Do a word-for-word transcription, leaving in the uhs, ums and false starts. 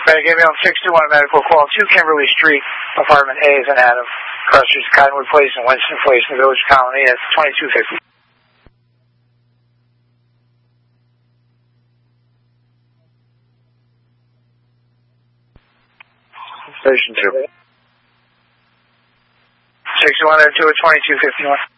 Better give me on six two one medical call. two Kimberly Street, apartment A is in Adam. Cross Streets, Cottonwood Place and Winston Place in the Village Colony at twenty-two fifty. Station two. six one zero two at twenty-two fifty-one.